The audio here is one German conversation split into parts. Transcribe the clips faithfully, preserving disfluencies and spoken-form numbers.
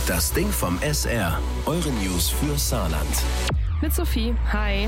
Das Ding vom S R. Eure News für Saarland. Mit Sophie. Hi.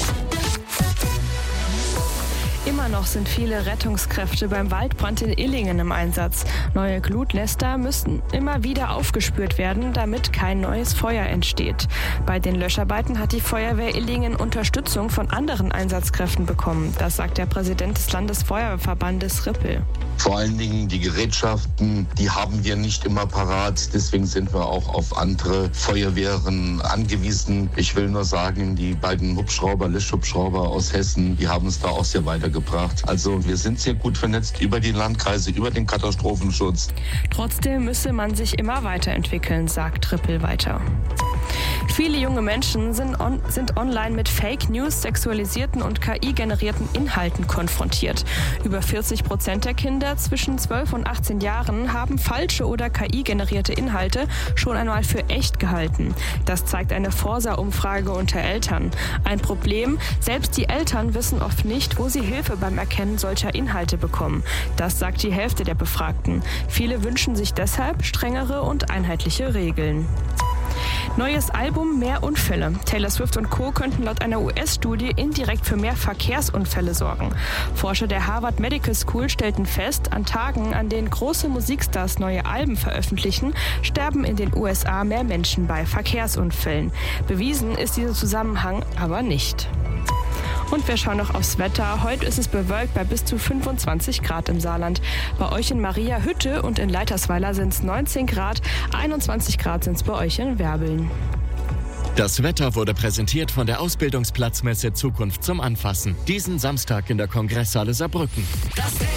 Immer noch sind viele Rettungskräfte beim Waldbrand in Illingen im Einsatz. Neue Glutnester müssen immer wieder aufgespürt werden, damit kein neues Feuer entsteht. Bei den Löscharbeiten hat die Feuerwehr Illingen Unterstützung von anderen Einsatzkräften bekommen. Das sagt der Präsident des Landesfeuerwehrverbandes Rippel. Vor allen Dingen die Gerätschaften, die haben wir nicht immer parat. Deswegen sind wir auch auf andere Feuerwehren angewiesen. Ich will nur sagen, die beiden Hubschrauber, Löschhubschrauber aus Hessen, die haben uns da auch sehr weitergebracht. Also wir sind sehr gut vernetzt über die Landkreise, über den Katastrophenschutz. Trotzdem müsse man sich immer weiterentwickeln, sagt Rippel weiter. Viele junge Menschen sind, on, sind online mit Fake News, sexualisierten und K I-generierten Inhalten konfrontiert. Über vierzig Prozent der Kinder zwischen zwölf und achtzehn Jahren haben falsche oder K I-generierte Inhalte schon einmal für echt gehalten. Das zeigt eine Forsa-Umfrage unter Eltern. Ein Problem, selbst die Eltern wissen oft nicht, wo sie Hilfe beim Erkennen solcher Inhalte bekommen. Das sagt die Hälfte der Befragten. Viele wünschen sich deshalb strengere und einheitliche Regeln. Neues Album, mehr Unfälle. Taylor Swift und Co. könnten laut einer U S-Studie indirekt für mehr Verkehrsunfälle sorgen. Forscher der Harvard Medical School stellten fest, an Tagen, an denen große Musikstars neue Alben veröffentlichen, sterben in den U S A mehr Menschen bei Verkehrsunfällen. Bewiesen ist dieser Zusammenhang aber nicht. Und wir schauen noch aufs Wetter. Heute ist es bewölkt bei bis zu fünfundzwanzig Grad im Saarland. Bei euch in Mariahütte und in Leitersweiler sind es neunzehn Grad, einundzwanzig Grad sind es bei euch in Werbeln. Das Wetter wurde präsentiert von der Ausbildungsplatzmesse Zukunft zum Anfassen. Diesen Samstag in der Kongresshalle Saarbrücken. Das Ding.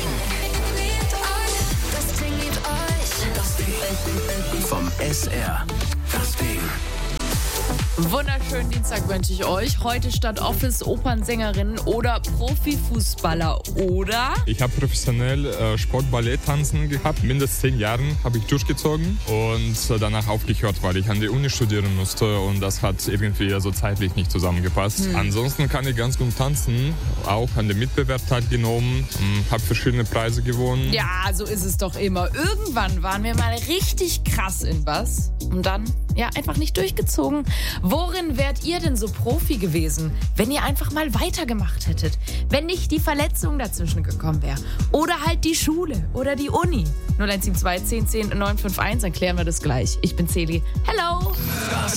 Das Ding mit euch. Das Ding vom S R. Das Ding. Wunderschönen Dienstag wünsche ich euch. Heute statt Office Opernsängerin oder Profifußballer oder? Ich habe professionell äh, Sport-Ballett tanzen gehabt. Mindestens zehn Jahren habe ich durchgezogen und äh, danach aufgehört, weil ich an die Uni studieren musste und das hat irgendwie so zeitlich nicht zusammengepasst. Hm. Ansonsten kann ich ganz gut tanzen, auch an dem Wettbewerb teilgenommen, habe verschiedene Preise gewonnen. Ja, so ist es doch immer. Irgendwann waren wir mal richtig krass in was und dann ja einfach nicht durchgezogen. Worin wärt ihr denn so Profi gewesen, wenn ihr einfach mal weitergemacht hättet? Wenn nicht die Verletzung dazwischen gekommen wäre? Oder halt die Schule oder die Uni? null eins sieben zwei, zehn, zehn, neun fünf eins, dann klären wir das gleich. Ich bin Celi. Hello! Das